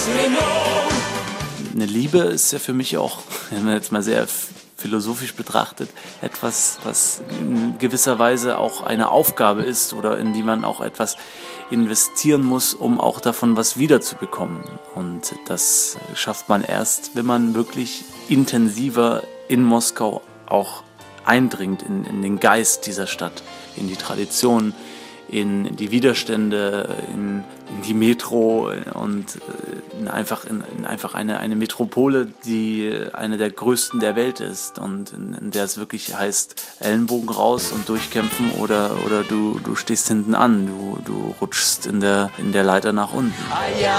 Eine Liebe ist ja für mich auch, wenn man jetzt mal sehr philosophisch betrachtet, etwas, was in gewisser Weise auch eine Aufgabe ist oder in die man auch etwas investieren muss, um auch davon was wiederzubekommen. Und das schafft man erst, wenn man wirklich intensiver in Moskau auch eindringt in den Geist dieser Stadt, in die Tradition, in die Widerstände, in die Metro und in einfach eine Metropole, die eine der größten der Welt ist und in der es wirklich heißt, Ellenbogen raus und durchkämpfen oder du stehst hinten an, du rutschst in der Leiter nach unten.